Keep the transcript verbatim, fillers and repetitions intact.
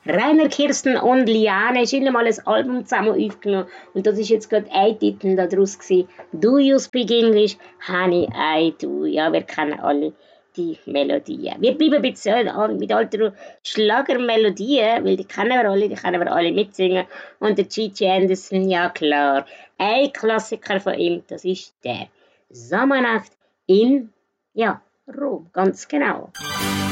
Rainer Kirsten und Liane haben mal ein Album zusammen aufgenommen und das ist jetzt gerade ein Titel daraus gewesen. Do you speak English? Honey, I do. Ja, wir kennen alle die Melodien. Wir bleiben ein bisschen mit alten Schlagermelodien, weil die kennen wir alle, die können wir alle mitsingen. Und der Gigi Anderson, ja klar, ein Klassiker von ihm, das ist der Sommernacht in, ja, Rom, ganz genau.